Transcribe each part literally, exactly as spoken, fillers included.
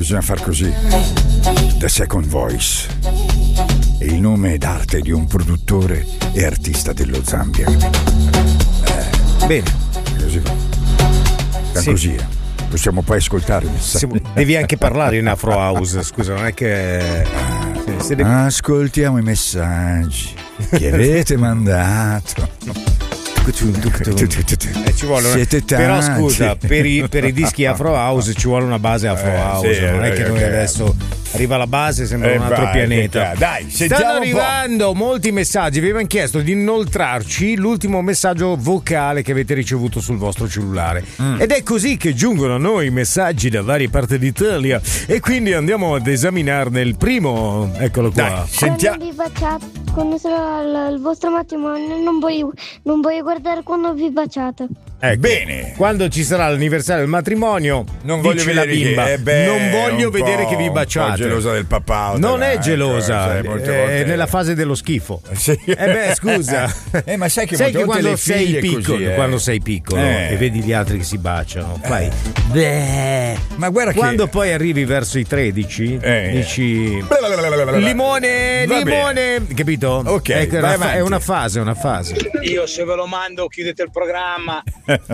bisogna far così. The Second Voice è il nome d'arte di un produttore e artista dello Zambia. Eh, Bene. Così. Sì. Così. Possiamo poi ascoltare il messaggio. Devi anche parlare in Afro House, scusa, non è che... Se devi... Ascoltiamo i messaggi che avete mandato. Eh, ci vuole una... Siete tanti. Però scusa, per i, per i dischi Afro House ci vuole una base Afro Eh, House, sì, non è eh, che noi eh, adesso arriva la base, sembra Eh, un altro vai, pianeta. che- dai, sentiamo stanno un po'. arrivando molti messaggi. Vi avevamo chiesto di inoltrarci l'ultimo messaggio vocale che avete ricevuto sul vostro cellulare. Mm. Ed è così che giungono a noi messaggi da varie parti d'Italia. E quindi andiamo ad esaminarne il primo. Eccolo qua. Dai, sentiamo. Quando vi baciate, quando sarà il, il vostro matrimonio, non voglio, non voglio guardare quando vi baciate. Ecco, Bene. quando ci sarà l'anniversario del matrimonio, Non voglio dice la vedere bimba, che, eh beh, non voglio un vedere po', che vi un baciate. po' gelosa del papà. Non dai, è gelosa, ecco, sai, molte è volte- nella fase dello schifo. Sì. Eh beh, scusa. Eh, ma sai che sai molte che volte quando le sei figlie piccolo, così, eh. quando sei piccolo Eh. e vedi gli altri che si baciano, fai beh. Ma guarda che Quando poi arrivi verso i tredici, Eh. dici limone, Va limone, capito? Ok, Ecco, è, vai una fa- avanti. è una fase, è una fase. Io se ve lo mando chiudete il programma,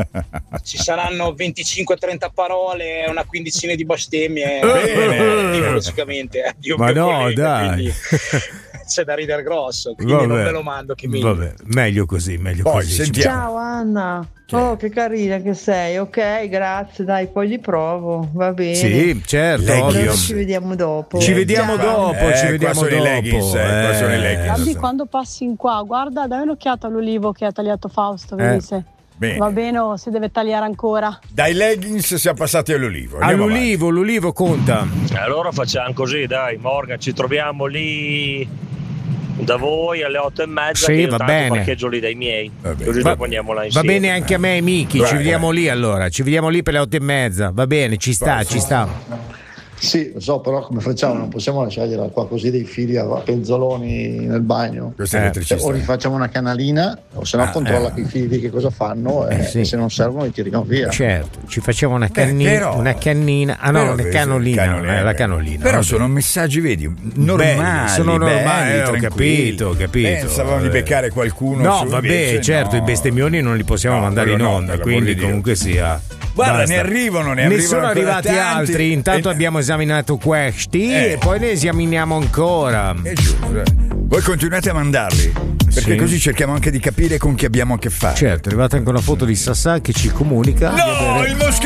ci saranno venticinque trenta parole, una quindicina di bestemmie, Bene. logicamente. eh, di un Ma mio no, collega, dai. quindi c'è da ridere grosso, quindi non Vabbè. ve lo mando che meglio. Vabbè, meglio così, meglio Poi così. sentiamo. Ciao Anna. Oh, che carina che sei. Ok, grazie. Dai, poi li provo. Va bene. Sì, certo, Leggings. ovvio. Allora ci vediamo dopo. Ci vediamo Ciao. dopo, Eh, ci qua vediamo sono i dopo. leggings, eh, qua sono i Eh. leggings. Gabby, quando passi in qua, guarda, dai un'occhiata all'olivo che ha tagliato Fausto, vedi Eh. se Bene. va bene o se deve tagliare ancora. Dai leggings siamo passati all'olivo. Andiamo All'olivo, l'olivo conta. Allora facciamo così, dai, Morgan, ci troviamo lì da voi alle otto e mezza. Sì, che io va tanto bene. parcheggio lì dai miei. Va bene. Così Va, dopo andiamo là va insieme. bene anche a me, Miki. Vai, Ci vediamo vai. lì allora. Ci vediamo lì per le otto e mezza. Va bene, ci sta, ci sta. Sì, lo so, però come facciamo? Non possiamo lasciargliela qua così dei fili a penzoloni nel bagno. Questo è Eh, elettricista. O rifacciamo una canalina, o se no Ah, controlla eh. che i fili che cosa fanno e, Eh, sì. e se non servono li tiriamo via. Certo, ci facciamo una cannina, però- una cannina. Ah no, Però, una vedi, canolina, canolina. eh, la canolina. Però vabbè. sono messaggi, vedi, normali. Belli, sono belli, normali, eh, ho tranquilli. capito, ho capito. Pensavamo di Vabbè. beccare qualcuno. No, su, vabbè, invece certo, no. i bestemmioni non li possiamo No, mandare in quello no, onda, per l'amor quindi di Dio. comunque sia. Guarda, Basta. ne arrivano, ne Ne arrivano sono ancora arrivati tanti. altri. Intanto E- abbiamo esaminato questi Eh. e poi ne esaminiamo ancora. È giusto. Voi continuate a mandarli, perché Sì. così cerchiamo anche di capire con chi abbiamo a che fare. Certo, è arrivata anche una foto di Sassà che ci comunica. di No, avere- il moschetto!